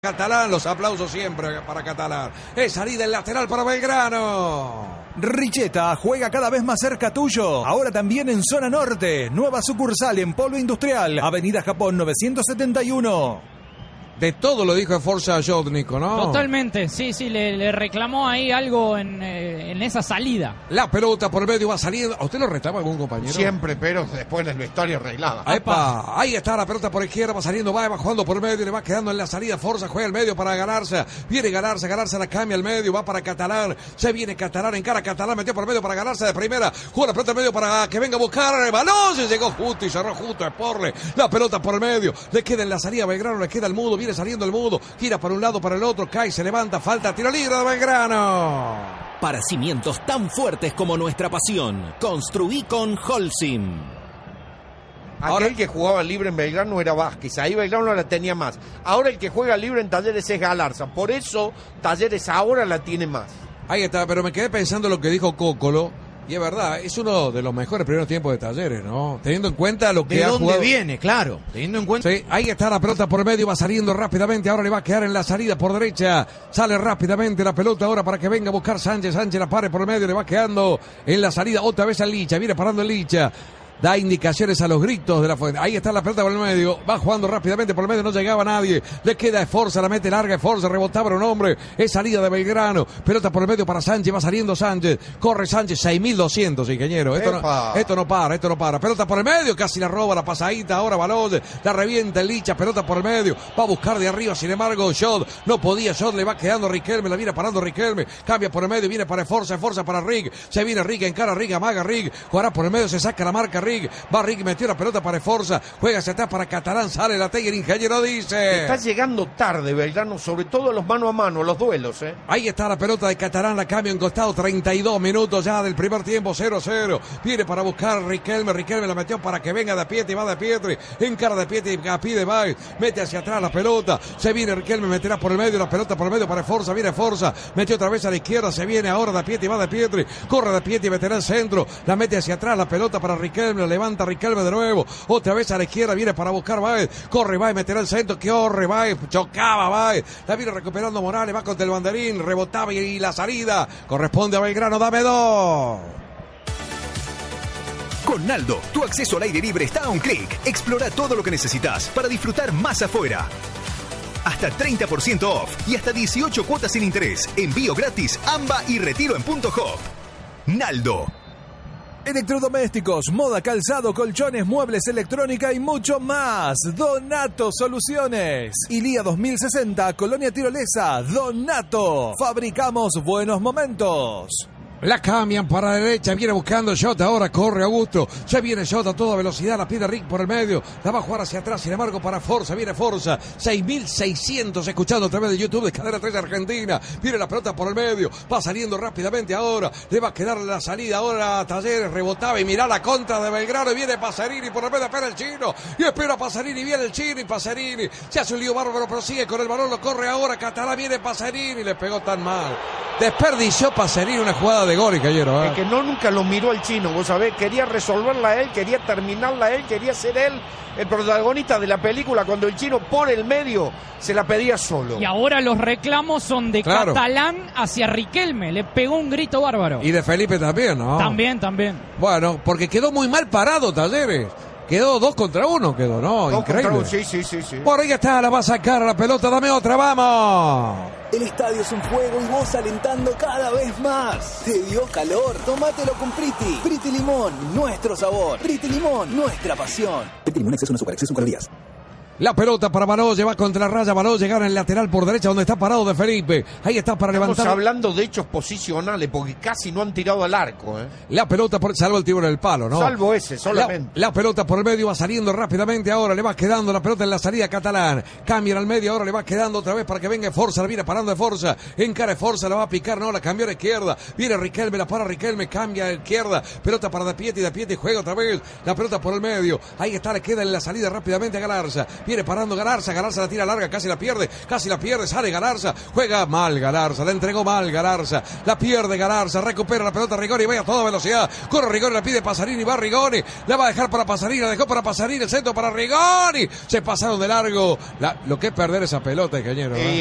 Catalán, los aplausos siempre para Catalán. Es salida el lateral para Belgrano. Richeta juega cada vez más cerca tuyo. Ahora también en zona norte. Nueva sucursal en Polo Industrial, Avenida Japón 971. De todo lo dijo Forza Jodnico, ¿no? Totalmente, sí, le reclamó ahí algo en esa salida. La pelota por medio va saliendo. ¿A usted lo retaba algún compañero? Siempre, pero después del vestuario arreglada. ¡Epa! Ahí está la pelota por izquierda, va saliendo, va jugando por medio, le va quedando en la salida. Forza juega el medio para ganarse. Viene ganarse la cambia al medio, va para Catalán. Se viene Catalán, encara a Catalán, metió por medio para ganarse de primera. Juega la pelota al medio para que venga a buscar el balón. Se llegó justo y cerró justo a Porle. La pelota por el medio, le queda en la salida a Belgrano, le queda el mudo, viene saliendo el mudo, gira para un lado, para el otro, cae, se levanta, falta, tiro libre de Belgrano. Para cimientos tan fuertes como nuestra pasión, construí con Holcim. Ahora el que jugaba libre en Belgrano era Vázquez, ahí Belgrano la tenía más. Ahora el que juega libre en Talleres es Galarza, por eso Talleres ahora la tiene más. Ahí está, pero me quedé pensando lo que dijo Cócolo. Y es verdad, es uno de los mejores primeros tiempos de Talleres, ¿no? Teniendo en cuenta lo que ¿De ha dónde jugado. viene? Claro, teniendo en cuenta. Sí, ahí está la pelota por medio, va saliendo rápidamente, ahora le va a quedar en la salida por derecha, sale rápidamente la pelota ahora para que venga a buscar Sánchez la pare por medio, le va quedando en la salida otra vez a Licha, viene parando el Licha. Da indicaciones a los gritos de la fuente. Ahí está la pelota por el medio. Va jugando rápidamente por el medio. No llegaba nadie. Le queda Esforza. La mete larga Esforza. Rebotaba un hombre. Es salida de Belgrano. Pelota por el medio para Sánchez. Va saliendo Sánchez. Corre Sánchez. 6.200, ingeniero. Esto no para. Pelota por el medio. Casi la roba la pasadita. Ahora Baloy. La revienta el Licha. Pelota por el medio. Va a buscar de arriba. Sin embargo, Shot. No podía. Shot le va quedando Riquelme. La viene parando Riquelme. Cambia por el medio. Viene para Esforza. Esforza para Rig. Se viene Rig. Encara Rig. Amaga Rig. Jugará por el medio. Se saca la marca Rig. Va Rig, metió la pelota para Esforza, juega hacia atrás para Catalán, sale la Tiger, ingeniero dice. Está llegando tarde Belgrano, sobre todo los mano a mano, los duelos, Ahí está la pelota de Catalán, la cambio en costado, 32 minutos ya del primer tiempo, 0-0. Viene para buscar Riquelme la metió para que venga de Pietri, va de Pietri, encara de Pietri, pide Baez, mete hacia atrás la pelota, se viene Riquelme, meterá por el medio, la pelota por el medio para Esforza, viene Esforza, metió otra vez a la izquierda, se viene ahora de Pietri, va de Pietri, corre de Pietri, meterá el centro, la mete hacia atrás, la pelota para Riquelme, la levanta Riquelme de nuevo, otra vez a la izquierda, viene para buscar Baez, corre Baez, meterá el centro, corre Baez, chocaba Baez, la viene recuperando Morales, va contra el banderín, rebotaba y la salida corresponde a Belgrano, dame 2. Con Naldo, tu acceso al aire libre está a un clic. Explora todo lo que necesitas para disfrutar más afuera. Hasta 30% off y hasta 18 cuotas sin interés. Envío gratis, AMBA y retiro en Punto Hop. Naldo. Electrodomésticos, moda, calzado, colchones, muebles, electrónica y mucho más. Donato Soluciones. Ilía 2060, Colonia Tirolesa. Donato. Fabricamos buenos momentos. La cambian para la derecha, viene buscando Jota, ahora corre Augusto, se viene Jota a toda velocidad, la pide Rick por el medio, la va a jugar hacia atrás, sin embargo para Forza, viene Forza, 6.600 escuchando a través de YouTube de Cadena 3 Argentina, viene la pelota por el medio, va saliendo rápidamente ahora, le va a quedar la salida ahora a Talleres, rebotaba y mirá la contra de Belgrano, y viene Pasarini por el medio, espera el chino, y espera Pasarini, viene el chino y Pasarini, se hace un lío bárbaro, prosigue con el balón, lo corre ahora, Catalán, viene Pasarini, le pegó tan mal, desperdició Pasarini una jugada de gol, caballero, Es que nunca lo miró al chino, vos sabés, quería resolverla él, quería terminarla él, quería ser él el protagonista de la película, cuando el chino por el medio se la pedía solo. Y ahora los reclamos son de Catalán hacia Riquelme, le pegó un grito bárbaro. Y de Felipe también, ¿no? También. Bueno, porque quedó muy mal parado Talleres. Quedó 2 contra 1, quedó, ¿no? 2 Increíble. contra 1, sí. Por ahí está, la va a sacar la pelota, dame otra, vamos. El estadio es un juego y vos alentando cada vez más. ¿Te dio calor? Tómatelo con Priti. Priti Limón, nuestro sabor. Priti Limón, nuestra pasión. Priti Limón, exceso en azúcar, exceso en calorías. La pelota para Baloy, va contra la raya, Baloy llega en el lateral por derecha donde está parado de Felipe. Ahí está para levantar. Estamos hablando de hechos posicionales porque casi no han tirado al arco, La pelota, salvo el tiro en el palo, ¿no? Salvo ese, solamente. La pelota por el medio va saliendo rápidamente ahora, le va quedando la pelota en la salida Catalán. Cambian al medio, ahora le va quedando otra vez para que venga Forza, la viene parando de Forza. Encara Forza, la va a picar, no, la cambió a la izquierda. Viene Riquelme, la para Riquelme, cambia a la izquierda. Pelota para de Pietri juega otra vez. La pelota por el medio. Ahí está, le queda en la salida rápidamente a Galarza. viene parando Galarza la tira larga, casi la pierde, sale Galarza, juega mal Galarza, la entregó mal Galarza, la pierde Galarza, recupera la pelota Rigoni, vaya a toda velocidad, corre Rigoni, la pide Pasarini, va Rigoni, la va a dejar para Pasarini, la dejó para Pasarini, el centro para Rigoni, se pasaron de largo, lo que es perder esa pelota, ingeniero.